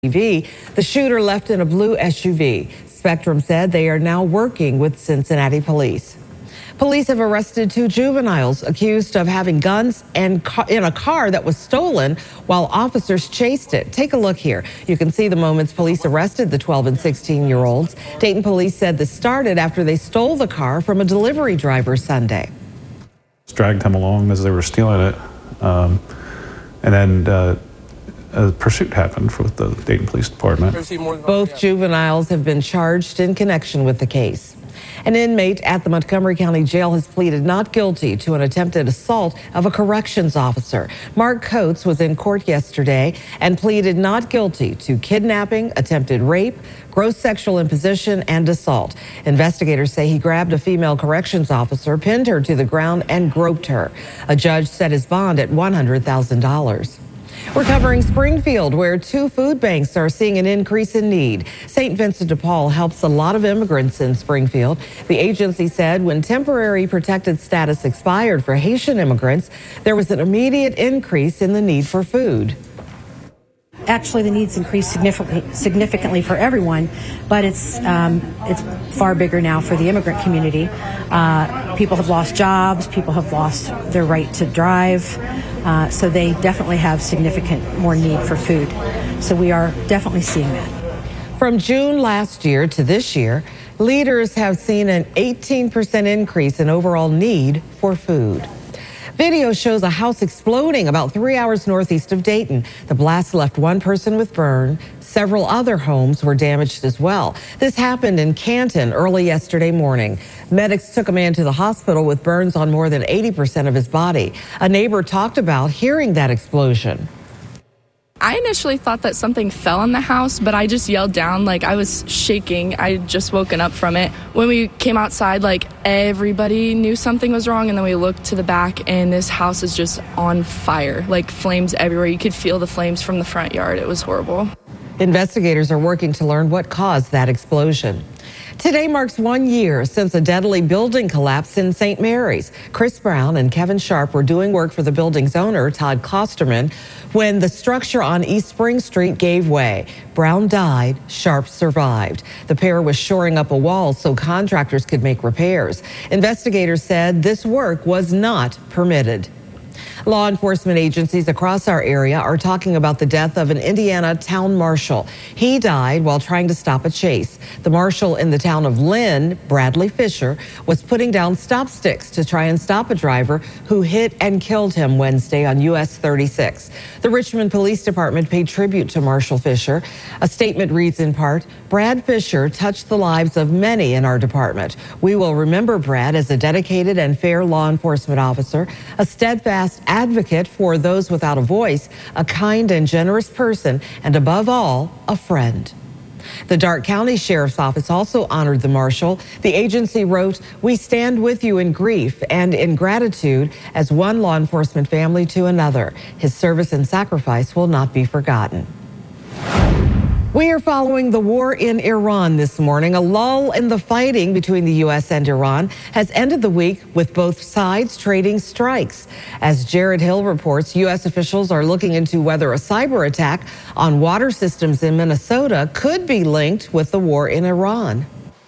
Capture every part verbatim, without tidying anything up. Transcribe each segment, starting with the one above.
The shooter left in a blue S U V. Spectrum said they are now working with Cincinnati police. Police have arrested two juveniles accused of having guns and in a car that was stolen while officers chased it. Take a look here. You can see the moments police arrested the twelve and sixteen year olds. Dayton police said this started after they stole the car from a delivery driver Sunday. Dragged him along as they were stealing it. Um, and then uh, a pursuit happened with the Dayton Police Department. Both juveniles have been charged in connection with the case. An inmate at the Montgomery County Jail has pleaded not guilty to an attempted assault of a corrections officer. Mark Coates was in court yesterday and pleaded not guilty to kidnapping, attempted rape, gross sexual imposition, and assault. Investigators say he grabbed a female corrections officer, pinned her to the ground, and groped her. A judge set his bond at one hundred thousand dollars. We're covering Springfield, where two food banks are seeing an increase in need. Saint Vincent de Paul helps a lot of immigrants in Springfield. The agency said when temporary protected status expired for Haitian immigrants, there was an immediate increase in the need for food. Actually, the needs increased significantly, significantly for everyone, but it's um, it's far bigger now for the immigrant community. Uh, people have lost jobs, people have lost their right to drive, uh, so they definitely have significant more need for food. So we are definitely seeing that. From June last year to this year, leaders have seen an eighteen percent increase in overall need for food. Video shows a house exploding about three hours northeast of Dayton. The blast left one person with burn. Several other homes were damaged as well. This happened in Canton early yesterday morning. Medics took a man to the hospital with burns on more than eighty percent of his body. A neighbor talked about hearing that explosion. I initially thought that something fell in the house, but I just yelled down like I was shaking. I had just woken up from it. When we came outside, like everybody knew something was wrong, and then we looked to the back and this house is just on fire, like flames everywhere. You could feel the flames from the front yard. It was horrible. Investigators are working to learn what caused that explosion. Today marks one year since a deadly building collapse in Saint Mary's. Chris Brown and Kevin Sharp were doing work for the building's owner, Todd Klosterman, when the structure on East Spring Street gave way. Brown died, Sharp survived. The pair was shoring up a wall so contractors could make repairs. Investigators said this work was not permitted. Law enforcement agencies across our area are talking about the death of an Indiana town marshal. He died while trying to stop a chase. The marshal in the town of Lynn, Bradley Fisher, was putting down stop sticks to try and stop a driver who hit and killed him Wednesday on U S thirty-six. The Richmond Police Department paid tribute to Marshal Fisher. A statement reads in part, "Brad Fisher touched the lives of many in our department. We will remember Brad as a dedicated and fair law enforcement officer, a steadfast advocate for those without a voice, a kind and generous person, and above all, a friend." The Darke County Sheriff's Office also honored the marshal. The agency wrote, "We stand with you in grief and in gratitude as one law enforcement family to another. His service and sacrifice will not be forgotten." We are following the war in Iran this morning. A lull in the fighting between the U S and Iran has ended the week with both sides trading strikes. As Jared Hill reports, U S officials are looking into whether a cyber attack on water systems in Minnesota could be linked with the war in Iran.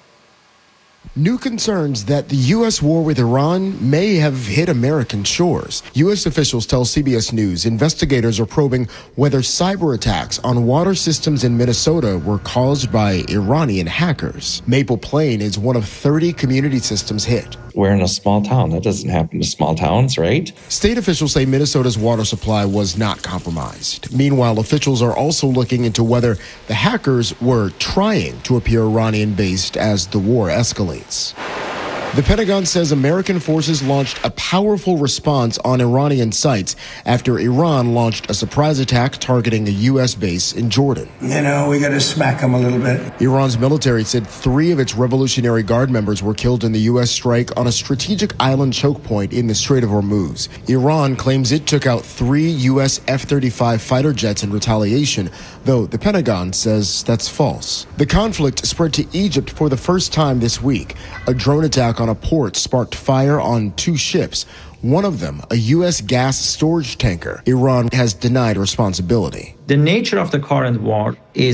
New concerns that the U S war with Iran may have hit American shores. U S officials tell C B S News investigators are probing whether cyber attacks on water systems in Minnesota were caused by Iranian hackers. Maple Plain is one of thirty community systems hit. We're in a small town. That doesn't happen to small towns, right? State officials say Minnesota's water supply was not compromised. Meanwhile, officials are also looking into whether the hackers were trying to appear Iranian-based as the war escalates. The Pentagon says American forces launched a powerful response on Iranian sites after Iran launched a surprise attack targeting a U S base in Jordan. You know, we got to smack them a little bit. Iran's military said three of its Revolutionary Guard members were killed in the U S strike on a strategic island choke point in the Strait of Hormuz. Iran claims it took out three U S F thirty-five fighter jets in retaliation, though the Pentagon says that's false. The conflict spread to Egypt for the first time this week. A drone attack on a port sparked fire on two ships. one of them a U S gas storage tanker. Iran has denied responsibility. The nature of the current war is